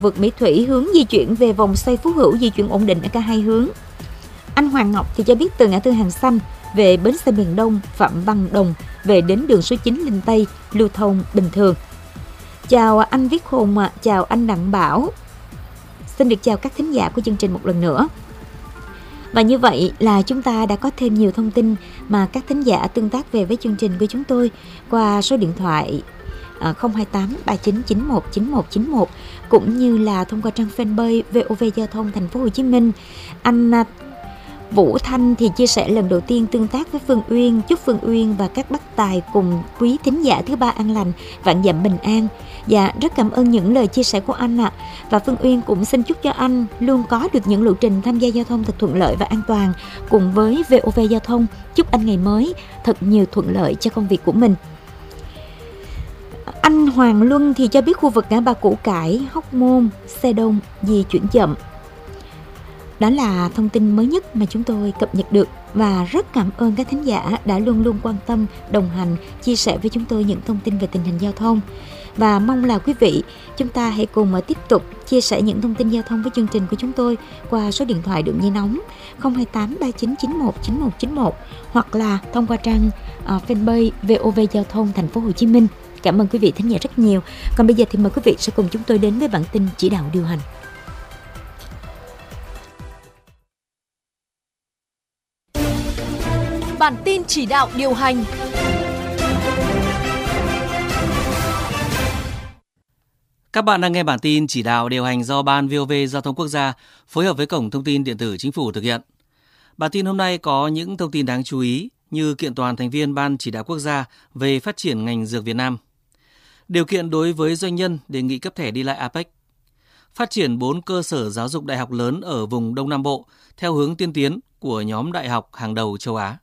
vực Mỹ Thủy hướng di chuyển về vòng xoay Phú Hữu di chuyển ổn định ở cả hai hướng. Anh Hoàng Ngọc thì cho biết từ ngã tư Hàng Xanh về bến xe miền Đông Phạm Văn Đồng về đến đường số 9 Linh Tây lưu thông bình thường. Chào anh Viết Hùng, chào anh Đặng Bảo. Xin được chào các thính giả của chương trình một lần nữa. Và như vậy là chúng ta đã có thêm nhiều thông tin mà các thính giả tương tác về với chương trình của chúng tôi qua số điện thoại 028 3991 9191 cũng như là thông qua trang fanpage VOV Giao thông Thành phố Hồ Chí Minh. Anh Vũ Thanh thì chia sẻ lần đầu tiên tương tác với Phương Uyên, chúc Phương Uyên và các bác tài cùng quý thính giả thứ ba an lành, vạn dặm bình an. Dạ, rất cảm ơn những lời chia sẻ của anh ạ. Và Phương Uyên cũng xin chúc cho anh luôn có được những lộ trình tham gia giao thông thật thuận lợi và an toàn cùng với VOV Giao thông. Chúc anh ngày mới thật nhiều thuận lợi cho công việc của mình. Anh Hoàng Luân thì cho biết khu vực ngã ba Củ Cải, Hóc Môn, xe đông, di chuyển chậm. Đó là thông tin mới nhất mà chúng tôi cập nhật được và rất cảm ơn các thính giả đã luôn luôn quan tâm, đồng hành, chia sẻ với chúng tôi những thông tin về tình hình giao thông. Và mong là quý vị, chúng ta hãy cùng tiếp tục chia sẻ những thông tin giao thông với chương trình của chúng tôi qua số điện thoại đường dây nóng 028 3991 9191 hoặc là thông qua trang fanpage VOV Giao thông Thành phố Hồ Chí Minh. Cảm ơn quý vị thính giả rất nhiều. Còn bây giờ thì mời quý vị sẽ cùng chúng tôi đến với bản tin chỉ đạo điều hành. Bản tin chỉ đạo điều hành. Các bạn đang nghe bản tin chỉ đạo điều hành do Ban VOV Giao thông Quốc gia phối hợp với Cổng Thông tin Điện tử Chính phủ thực hiện. Bản tin hôm nay có những thông tin đáng chú ý như kiện toàn thành viên Ban chỉ đạo quốc gia về phát triển ngành dược Việt Nam, điều kiện đối với doanh nhân đề nghị cấp thẻ đi lại APEC, phát triển 4 cơ sở giáo dục đại học lớn ở vùng Đông Nam Bộ theo hướng tiên tiến của nhóm đại học hàng đầu châu Á.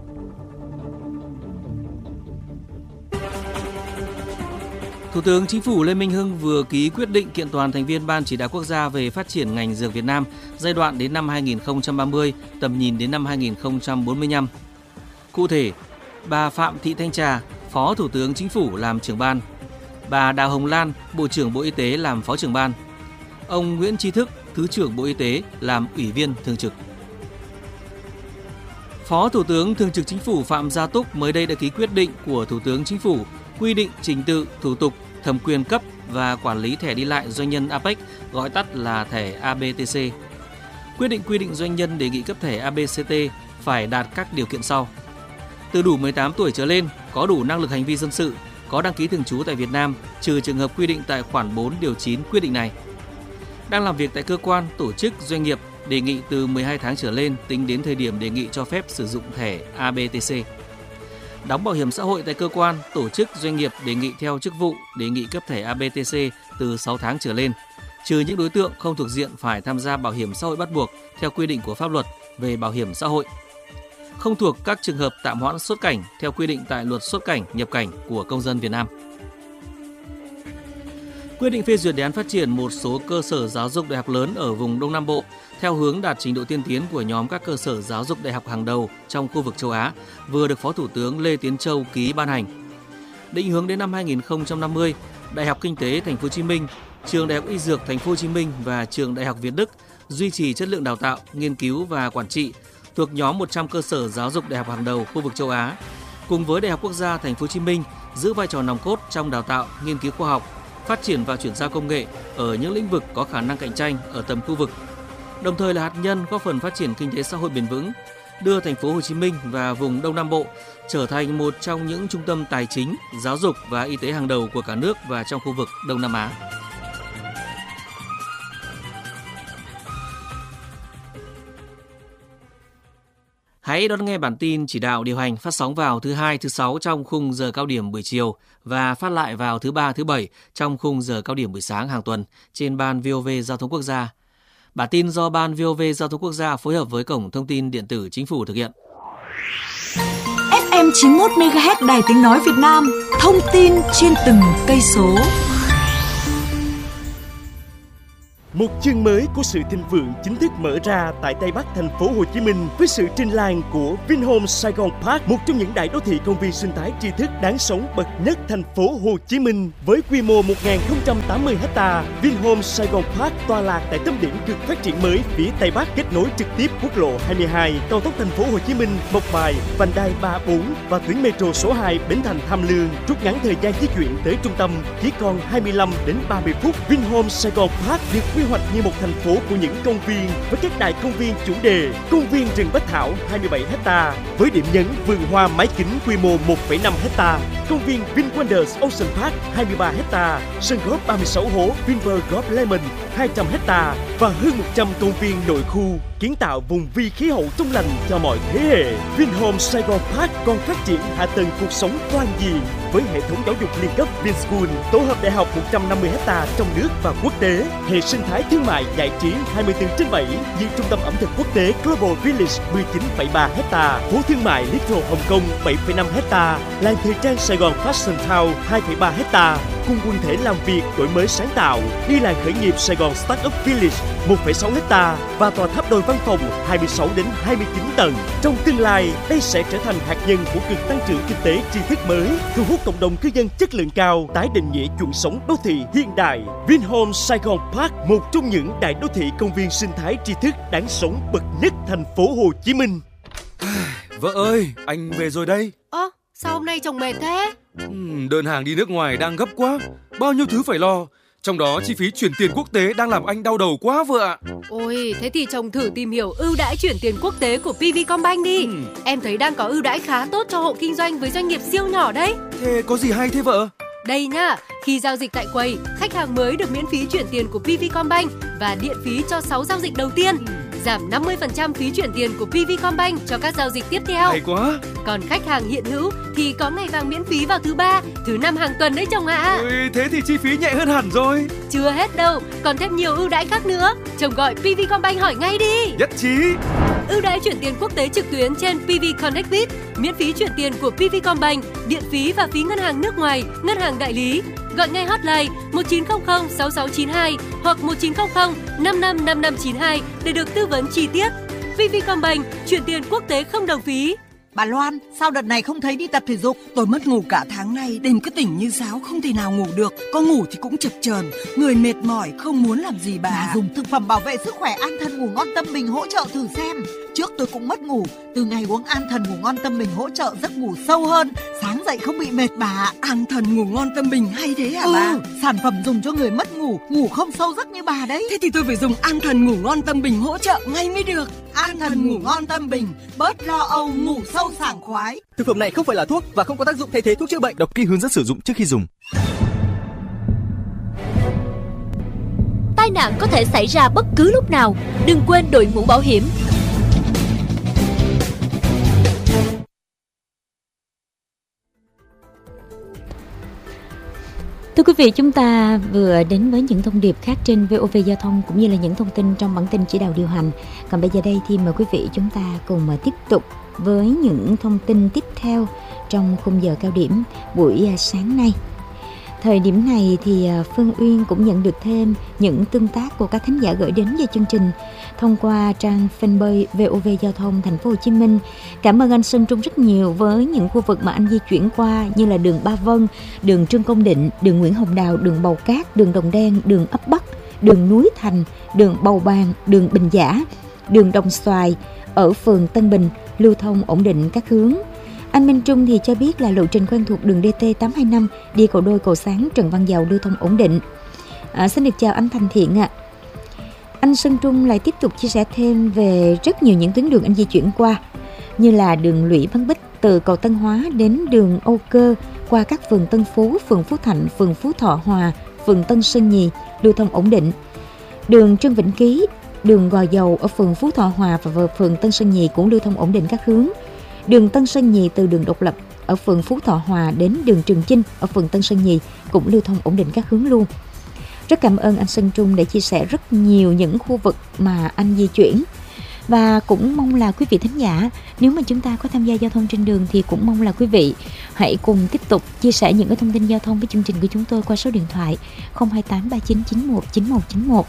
Thủ tướng Chính phủ Lê Minh Hưng vừa ký quyết định kiện toàn thành viên Ban chỉ đạo quốc gia về phát triển ngành dược Việt Nam giai đoạn đến năm 2030, tầm nhìn đến năm 2045. Cụ thể, bà Phạm Thị Thanh Trà, Phó Thủ tướng Chính phủ làm trưởng ban, bà Đào Hồng Lan, Bộ trưởng Bộ Y tế làm Phó trưởng ban, ông Nguyễn Tri Thức, Thứ trưởng Bộ Y tế làm Ủy viên Thường trực. Phó Thủ tướng Thường trực Chính phủ Phạm Gia Túc mới đây đã ký quyết định của Thủ tướng Chính phủ quy định trình tự, thủ tục, thẩm quyền cấp và quản lý thẻ đi lại doanh nhân APEC, gọi tắt là thẻ ABTC. Quyết định quy định doanh nhân đề nghị cấp thẻ ABCT phải đạt các điều kiện sau: từ đủ 18 tuổi trở lên, có đủ năng lực hành vi dân sự, có đăng ký thường trú tại Việt Nam, trừ trường hợp quy định tại khoản 4 điều 9 quyết định này. Đang làm việc tại cơ quan, tổ chức, doanh nghiệp đề nghị từ 12 tháng trở lên tính đến thời điểm đề nghị cho phép sử dụng thẻ ABTC. Đóng bảo hiểm xã hội tại cơ quan, tổ chức, doanh nghiệp đề nghị theo chức vụ đề nghị cấp thẻ ABTC từ 6 tháng trở lên, trừ những đối tượng không thuộc diện phải tham gia bảo hiểm xã hội bắt buộc theo quy định của pháp luật về bảo hiểm xã hội, không thuộc các trường hợp tạm hoãn xuất cảnh theo quy định tại Luật xuất cảnh, nhập cảnh của công dân Việt Nam. Quyết định phê duyệt đề án phát triển một số cơ sở giáo dục đại học lớn ở vùng Đông Nam Bộ theo hướng đạt trình độ tiên tiến của nhóm các cơ sở giáo dục đại học hàng đầu trong khu vực châu Á vừa được Phó Thủ tướng Lê Tiến Châu ký ban hành. Định hướng đến năm 2050, Đại học Kinh tế Thành phố Hồ Chí Minh, Trường Đại học Y Dược Thành phố Hồ Chí Minh và Trường Đại học Việt Đức duy trì chất lượng đào tạo, nghiên cứu và quản trị thuộc nhóm 100 cơ sở giáo dục đại học hàng đầu khu vực châu Á, cùng với Đại học Quốc gia Thành phố Hồ Chí Minh giữ vai trò nòng cốt trong đào tạo, nghiên cứu khoa học, phát triển và chuyển giao công nghệ ở những lĩnh vực có khả năng cạnh tranh ở tầm khu vực, đồng thời là hạt nhân góp phần phát triển kinh tế xã hội bền vững, đưa Thành phố Hồ Chí Minh và vùng Đông Nam Bộ trở thành một trong những trung tâm tài chính, giáo dục và y tế hàng đầu của cả nước và trong khu vực Đông Nam Á. Hãy đón nghe bản tin chỉ đạo điều hành phát sóng vào thứ Hai, thứ Sáu trong khung giờ cao điểm buổi chiều và phát lại vào thứ Ba, thứ Bảy trong khung giờ cao điểm buổi sáng hàng tuần trên Ban VOV Giao thông Quốc gia. Bản tin do Ban VOV Giao thông Quốc gia phối hợp với Cổng Thông tin Điện tử Chính phủ thực hiện. FM 91 MHz Đài Tiếng nói Việt Nam, thông tin trên từng cây số. Một chương mới của sự thịnh vượng chính thức mở ra tại Tây Bắc thành phố Hồ Chí Minh với sự trình làng của Vinhomes Saigon Park, một trong những đại đô thị công viên sinh thái tri thức đáng sống bậc nhất thành phố Hồ Chí Minh. Với quy mô 1.080 ha, Vinhomes Saigon Park tọa lạc tại tâm điểm cực phát triển mới phía Tây Bắc, kết nối trực tiếp quốc lộ 22, cao tốc thành phố Hồ Chí Minh, Mộc Bài, vành đai 34 và tuyến metro số 2 Bến Thành Tham Lương, rút ngắn thời gian di chuyển tới trung tâm chỉ còn 25 đến 30 phút. Vinhomes Saigon Park được quy hoạch như một thành phố của những công viên với các đại công viên chủ đề: công viên rừng Bách Thảo 27 ha với điểm nhấn vườn hoa mái kính quy mô 1,5 ha, công viên VinWonders Ocean Park 23 ha, sân golf 36 hố Vinpearl Golf Lemon 200 ha và hơn 100 công viên nội khu, kiến tạo vùng vi khí hậu trong lành cho mọi thế hệ. Vinhomes Saigon Park còn phát triển hạ tầng cuộc sống toàn diện với hệ thống giáo dục liên cấp Vinschool, tổ hợp đại học 150 ha trong nước và quốc tế, hệ sinh thái thương mại giải trí 24/7 như trung tâm ẩm thực quốc tế Global Village 19,3 ha, phố thương mại Little Hồng Kông 7,5 ha, làng thời trang Sài Gòn Fashion Town 2,3 ha, cùng quần thể làm việc đổi mới sáng tạo, đi làng khởi nghiệp Sài Gòn Startup Village 1,6 ha và tòa tháp đôi văn phòng 26 đến 29 tầng. Trong tương lai, đây sẽ trở thành hạt nhân của cực tăng trưởng kinh tế tri thức mới, thu hút cộng đồng cư dân chất lượng cao, tái định nghĩa chuẩn sống đô thị hiện đại. Vinhomes Saigon Park, một trong những đại đô thị công viên sinh thái tri thức đáng sống bậc nhất thành phố Hồ Chí Minh. Vợ ơi, anh về rồi đây. Sao hôm nay chồng mệt thế? Đơn hàng đi nước ngoài đang gấp quá, bao nhiêu thứ phải lo. Trong đó chi phí chuyển tiền quốc tế đang làm anh đau đầu quá vợ ạ. Ôi, thế thì chồng thử tìm hiểu ưu đãi chuyển tiền quốc tế của PVcombank đi. Em thấy đang có ưu đãi khá tốt cho hộ kinh doanh với doanh nghiệp siêu nhỏ đấy. Thế có gì hay thế vợ? Đây nhá, khi giao dịch tại quầy, khách hàng mới được miễn phí chuyển tiền của PVcombank và điện phí cho 6 giao dịch đầu tiên. Giảm 50% phí chuyển tiền của PVcombank cho các giao dịch tiếp theo. Hay quá. Còn khách hàng hiện hữu thì có ngày vàng miễn phí vào thứ 3, thứ 5 hàng tuần đấy chồng ạ. Ôi, thế thì chi phí nhẹ hơn hẳn rồi. Chưa hết đâu, còn thêm nhiều ưu đãi khác nữa. Chồng gọi PVcombank hỏi ngay đi. Nhất trí. Ưu đãi chuyển tiền quốc tế trực tuyến trên PV Connect Biz, miễn phí chuyển tiền của PVcombank, điện phí và phí ngân hàng nước ngoài, ngân hàng đại lý. Gọi ngay hotline 1900 6692 hoặc 1900 55 5592 để được tư vấn chi tiết. PVcombank, chuyển tiền quốc tế không đồng phí. Bà Loan, sao đợt này không thấy đi tập thể dục? Tôi mất ngủ cả tháng nay, đêm cứ tỉnh như sáo, không thể nào ngủ được. Có ngủ thì cũng chập chờn, người mệt mỏi, không muốn làm gì bà. Dùng thực phẩm bảo vệ sức khỏe An Thần Ngủ Ngon Tâm Bình hỗ trợ thử xem. Trước tôi cũng mất ngủ, từ ngày uống An Thần Ngủ Ngon Tâm Bình hỗ trợ giấc ngủ sâu hơn, sáng dậy không bị mệt bà. An Thần Ngủ Ngon Tâm Bình hay thế hả bà? Sản phẩm dùng cho người mất ngủ, ngủ không sâu giấc như bà đấy. Thế thì tôi phải dùng An Thần Ngủ Ngon Tâm Bình hỗ trợ ngay mới được. An Thần Ngủ Ngon Tâm Bình, bớt lo âu, ngủ sâu sảng khoái. Thực phẩm này không phải là thuốc và không có tác dụng thay thế thuốc chữa bệnh. Đọc kỹ hướng dẫn sử dụng trước khi dùng. Tai nạn có thể xảy ra bất cứ lúc nào. Đừng quên đội mũ bảo hiểm. Thưa quý vị, chúng ta vừa đến với những thông điệp khác trên VOV Giao thông cũng như là những thông tin trong bản tin chỉ đạo điều hành. Còn bây giờ đây thì mời quý vị chúng ta cùng tiếp tục với những thông tin tiếp theo trong khung giờ cao điểm buổi sáng nay. Thời điểm này thì Phương Uyên cũng nhận được thêm những tương tác của các thính giả gửi đến về chương trình thông qua trang fanpage VOV Giao thông Thành phố Hồ Chí Minh. Cảm ơn anh Sơn Trung rất nhiều với những khu vực mà anh di chuyển qua như là đường Ba Vân, đường Trương Công Định, đường Nguyễn Hồng Đào, đường Bầu Cát, đường Đồng Đen, đường Ấp Bắc, đường Núi Thành, đường Bầu Bàng, đường Bình Giả, đường Đồng Xoài ở phường Tân Bình lưu thông ổn định các hướng. Anh Minh Trung thì cho biết là lộ trình quen thuộc đường DT 825 đi cầu Đôi, cầu Sáng, Trần Văn Dầu lưu thông ổn định. Xin được chào anh Thành Thiện ạ. Anh Sơn Trung lại tiếp tục chia sẻ thêm về rất nhiều những tuyến đường anh di chuyển qua, như là đường Lũy Văn Bích từ cầu Tân Hóa đến đường Âu Cơ, qua các phường Tân Phú, phường Phú Thạnh, phường Phú Thọ Hòa, phường Tân Sơn Nhì lưu thông ổn định. Đường Trương Vĩnh Ký, đường Gò Dầu ở phường Phú Thọ Hòa và phường Tân Sơn Nhì cũng lưu thông ổn định các hướng. Đường Tân Sơn Nhì từ đường Độc Lập ở phường Phú Thọ Hòa đến đường Trường Chinh ở phường Tân Sơn Nhì cũng lưu thông ổn định các hướng luôn. Rất cảm ơn anh Sơn Trung để chia sẻ rất nhiều những khu vực mà anh di chuyển. Và cũng mong là quý vị thính giả, nếu mà chúng ta có tham gia giao thông trên đường thì cũng mong là quý vị hãy cùng tiếp tục chia sẻ những cái thông tin giao thông với chương trình của chúng tôi qua số điện thoại 028 3991 9191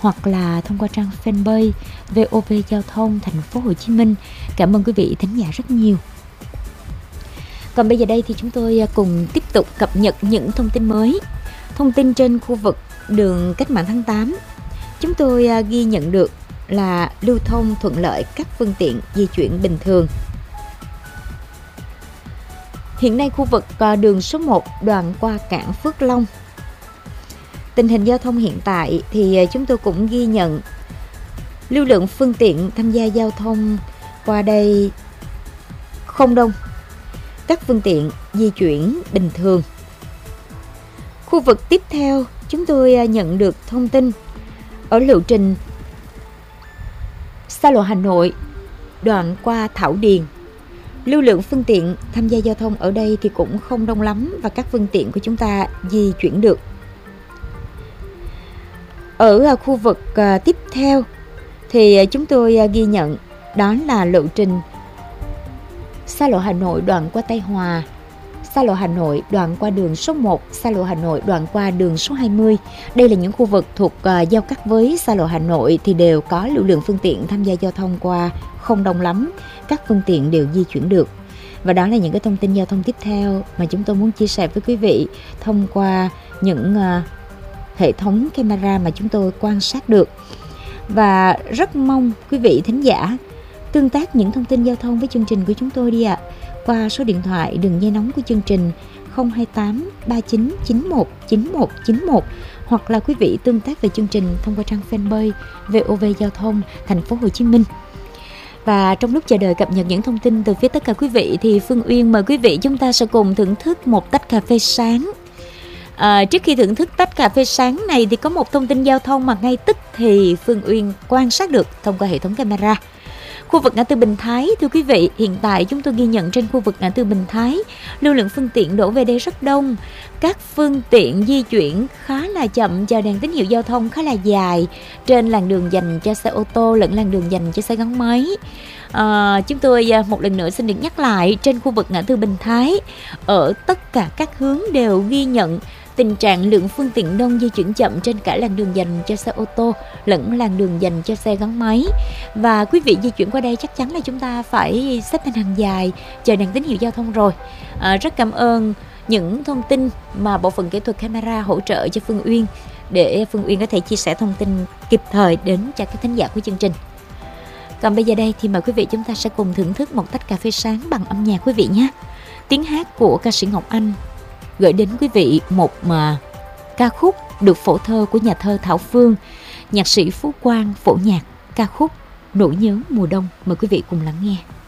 hoặc là thông qua trang fanpage VOV Giao thông Thành phố Hồ Chí Minh. Cảm ơn quý vị thính giả rất nhiều. Còn bây giờ đây thì chúng tôi cùng tiếp tục cập nhật những thông tin mới. Thông tin trên khu vực đường Cách mạng tháng 8, chúng tôi ghi nhận được là lưu thông thuận lợi, các phương tiện di chuyển bình thường. Hiện nay khu vực đường số 1 đoạn qua cảng Phước Long, tình hình giao thông hiện tại thì chúng tôi cũng ghi nhận lưu lượng phương tiện tham gia giao thông qua đây không đông, các phương tiện di chuyển bình thường. Khu vực tiếp theo chúng tôi nhận được thông tin ở lộ trình xa lộ Hà Nội đoạn qua Thảo Điền, lưu lượng phương tiện tham gia giao thông ở đây thì cũng không đông lắm và các phương tiện của chúng ta di chuyển được. Ở khu vực tiếp theo thì chúng tôi ghi nhận đó là lộ trình xa lộ Hà Nội đoạn qua Tây Hòa, xa lộ Hà Nội đoạn qua đường số 1, xa lộ Hà Nội đoạn qua đường số 20. Đây là những khu vực thuộc giao cắt với xa lộ Hà Nội thì đều có lưu lượng phương tiện tham gia giao thông qua không đông lắm, các phương tiện đều di chuyển được. Và đó là những cái thông tin giao thông tiếp theo mà chúng tôi muốn chia sẻ với quý vị thông qua những hệ thống camera mà chúng tôi quan sát được. Và rất mong quý vị thính giả tương tác những thông tin giao thông với chương trình của chúng tôi đi ạ. Qua số điện thoại đường dây nóng của chương trình 028 39 91 91 91, hoặc là quý vị tương tác về chương trình thông qua trang fanpage VOV Giao thông Thành phố Hồ Chí Minh. Và trong lúc chờ đợi cập nhật những thông tin từ phía tất cả quý vị thì Phương Uyên mời quý vị chúng ta sẽ cùng thưởng thức một tách cà phê sáng. Trước khi thưởng thức tách cà phê sáng này thì có một thông tin giao thông mà ngay tức thì Phương Uyên quan sát được thông qua hệ thống camera. Khu vực ngã tư Bình Thái, thưa quý vị, hiện tại chúng tôi ghi nhận trên khu vực ngã tư Bình Thái, lưu lượng phương tiện đổ về đây rất đông. Các phương tiện di chuyển khá là chậm, chờ đèn tín hiệu giao thông khá là dài trên làn đường dành cho xe ô tô lẫn làn đường dành cho xe gắn máy. Chúng tôi một lần nữa xin được nhắc lại, trên khu vực ngã tư Bình Thái, ở tất cả các hướng đều ghi nhận tình trạng lượng phương tiện đông di chuyển chậm trên cả làn đường dành cho xe ô tô lẫn làn đường dành cho xe gắn máy. Và quý vị di chuyển qua đây chắc chắn là chúng ta phải xếp thành hàng dài chờ đèn tín hiệu giao thông rồi. Rất cảm ơn những thông tin mà bộ phận kỹ thuật camera hỗ trợ cho Phương Uyên để Phương Uyên có thể chia sẻ thông tin kịp thời đến cho các thính giả của chương trình. Còn bây giờ đây thì mời quý vị chúng ta sẽ cùng thưởng thức một tách cà phê sáng bằng âm nhạc quý vị nhé. Tiếng hát của ca sĩ Ngọc Anh gửi đến quý vị một ca khúc được phổ thơ của nhà thơ Thảo Phương, nhạc sĩ Phú Quang phổ nhạc ca khúc Nỗi nhớ mùa đông. Mời quý vị cùng lắng nghe.